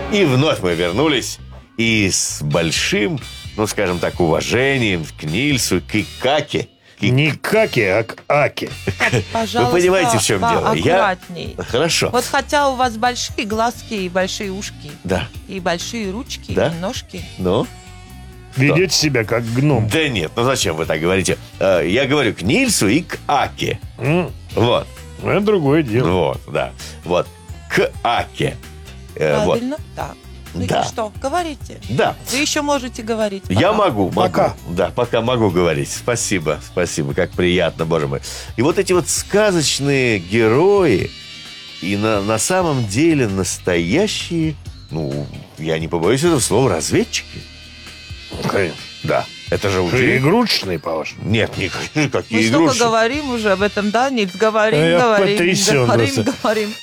И вновь мы вернулись. И с большим, ну, скажем так, уважением к Нильсу, к Икаке. Не каки, а к аки. Пожалуйста, Вы понимаете, в чем дело? аккуратней. Хорошо. Вот хотя у вас большие глазки и большие ушки, Да. и большие ручки, Да. и ножки. Ну? Ведете себя как гном. Да нет, ну зачем вы так говорите? Я говорю к Нильсу и к Аке. Вот. Это другое дело. Вот, да. Вот. К Аке. Вот. Правильно? Так. Ну Да. и что? Говорите. Да. Вы еще можете говорить. Я пока. могу. Пока. Да, пока могу говорить. Спасибо, как приятно, боже мой. И вот эти вот сказочные герои, и на самом деле настоящие, ну, я не побоюсь этого слова, разведчики. Конечно. Да, это же Что, уже... игрушечные, по-вашему? Нет, никакие Мы столько игрушки. говорим уже об этом, да, Нильс? Говорим, Я говорим, потрясен говорим, просто. говорим.